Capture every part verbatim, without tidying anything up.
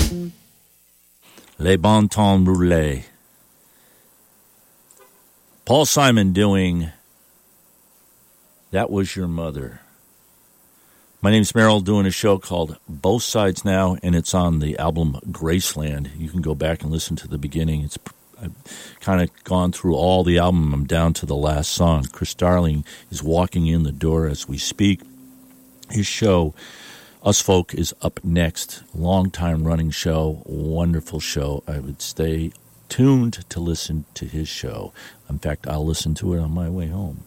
Les Bon Temps Roulés. Paul Simon doing That Was Your Mother. My name's Merrill, doing a show called Both Sides Now, and it's on the album Graceland. You can go back and listen to the beginning. It's I've kind of gone through all the album. I'm down to the last song. Chris Darling is walking in the door as we speak. His show, Us Folk, is up next. Long-time running show, wonderful show. I would stay tuned to listen to his show. In fact, I'll listen to it on my way home.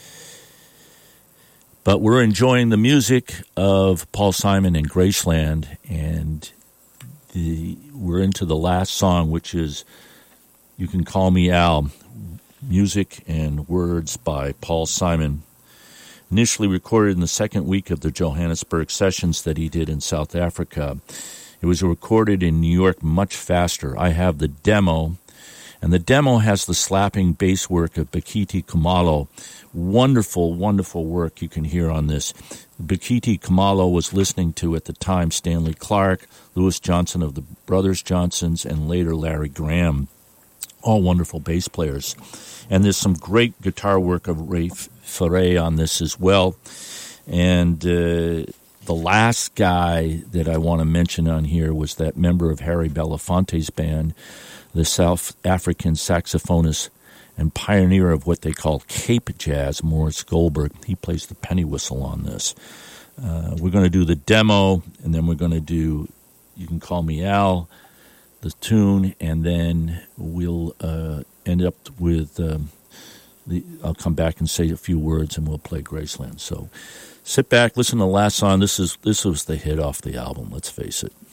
But we're enjoying the music of Paul Simon and Graceland, and the, we're into the last song, which is You Can Call Me Al, music and words by Paul Simon. Initially recorded in the second week of the Johannesburg sessions that he did in South Africa. It was recorded in New York much faster. I have the demo, and the demo has the slapping bass work of Bhekiti Khumalo. Wonderful, wonderful work you can hear on this. Bhekiti Khumalo was listening to, at the time, Stanley Clarke, Louis Johnson of the Brothers Johnsons, and later Larry Graham. All wonderful bass players. And there's some great guitar work of Ray Ferre on this as well. And uh, the last guy that I want to mention on here was that member of Harry Belafonte's band, the South African saxophonist and pioneer of what they call Cape Jazz, Morris Goldberg. He plays the penny whistle on this. Uh, we're going to do the demo, and then we're going to do You Can Call Me Al, the tune, and then we'll uh, end up with, um, the. I'll come back and say a few words, and we'll play Graceland. So sit back, listen to the last song. This is this was the hit off the album, let's face it.